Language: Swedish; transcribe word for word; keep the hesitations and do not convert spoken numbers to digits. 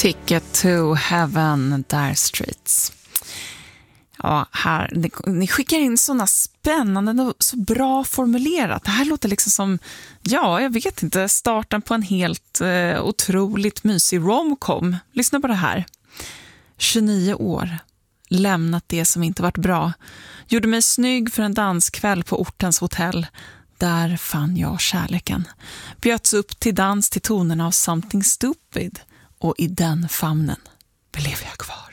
Ticket to Heaven, Dire Straits. Ja, här, ni, ni skickar in sådana spännande och så bra formulerat. Det här låter liksom som, ja, jag vet inte, starten på en helt eh, otroligt mysig romcom. Lyssna på det här. tjugonio år, lämnat det som inte varit bra. Gjorde mig snygg för en danskväll på ortens hotell. Där fann jag kärleken. Bjöts upp till dans till tonerna av Something Stupid. Och i den famnen blev jag kvar.